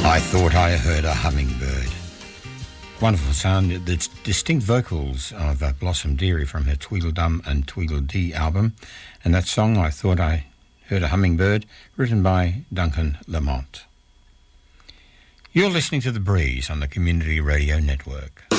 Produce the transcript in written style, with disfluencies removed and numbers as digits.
I thought I heard a hummingbird. Wonderful sound, the distinct vocals of Blossom Dearie from her Tweedledum and Tweedledee album, and that song, I Thought I Heard a Hummingbird, written by Duncan Lamont. You're listening to The Breeze on the Community Radio Network.